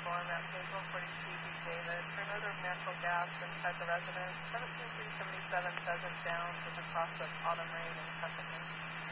storm at Hazel 42 Beach David. Turnover of natural gas inside the residence. 17377 Pheasant Downs with the cost of autumn rain and temperature.